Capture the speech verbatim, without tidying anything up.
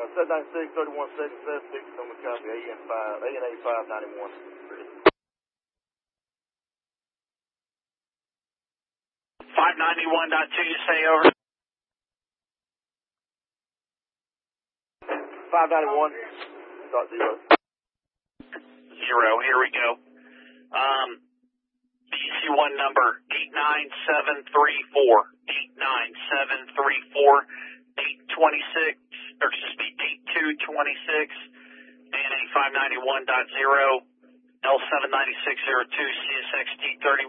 seven ninety-six, thirty-one seconds, seven six, on the copy, A N five, A N eighty-five ninety-one. five ninety-one point two, you say over? five ninety-one, dot zero. Zero, here we go. Um, D C one number eight nine seven three four, eight nine seven three four, eight twenty-six, or excuse me, eight two twenty-six, A N eighty-five ninety-one point zero, L seven nine six zero two, C S X T thirty.